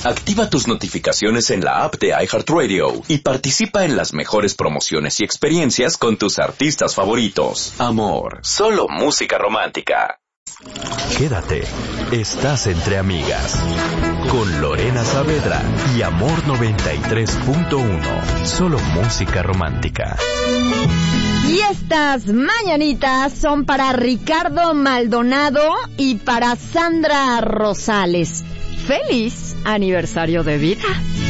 Activa tus notificaciones en la app de iHeartRadio y participa en las mejores promociones y experiencias con tus artistas favoritos. Amor, solo música romántica. Quédate, estás entre amigas. Con Lorena Saavedra y Amor 93.1. Solo música romántica. Y estas mañanitas son para Ricardo Maldonado y para Sandra Rosales. ¡Feliz aniversario de vida!